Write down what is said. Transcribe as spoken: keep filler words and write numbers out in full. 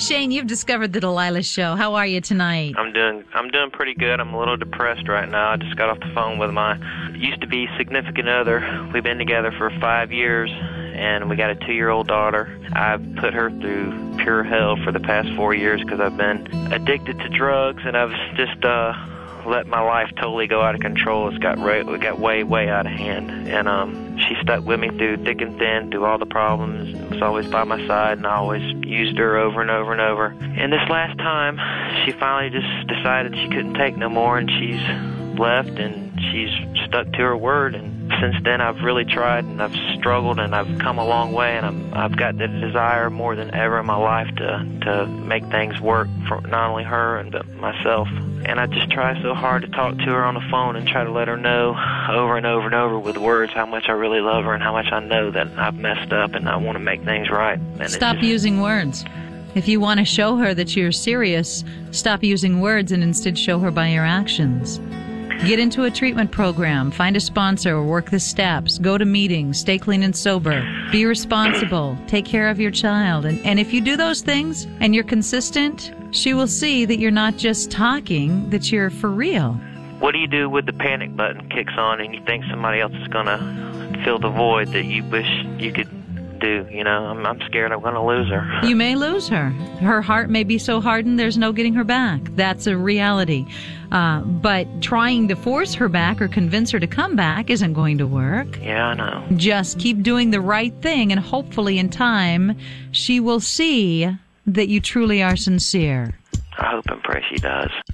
Shane, you've discovered the Delilah Show. How are you tonight? I'm doing I'm doing pretty good. I'm a little depressed right now. I just got off the phone with my used-to-be significant other. We've been together for five years, and we got a two-year-old daughter. I've put her through pure hell for the past four years because I've been addicted to drugs, and I've just uh, let my life totally go out of control. It's got, re- it got way, way out of hand. And um, she stuck with me through thick and thin, through all the problems, was always by my side, and I always used her over and over and over. And this last time, she finally just decided she couldn't take no more, and she's left, and she's stuck to her word. And since then, I've really tried, and I've struggled, and I've come a long way, and I'm, I've got the desire more than ever in my life to, to make things work for not only her and but myself. And I just try so hard to talk to her on the phone and try to let her know over and over and over with words how much I really love her and how much I know that I've messed up and I want to make things right. And Stop just, using words. If you want to show her that you're serious, stop using words and instead show her by your actions. Get into a treatment program, find a sponsor, work the steps, go to meetings, stay clean and sober, be responsible, take care of your child. And, and if you do those things and you're consistent, she will see that you're not just talking, that you're for real. What do you do when the panic button kicks on and you think somebody else is going to fill the void that you wish you could do? You know, I'm, I'm scared I'm going to lose her. You may lose her. Her heart may be so hardened there's no getting her back. That's a reality. Uh, but trying to force her back or convince her to come back isn't going to work. Yeah, I know. Just keep doing the right thing, and hopefully in time she will see that you truly are sincere. I hope and pray she does.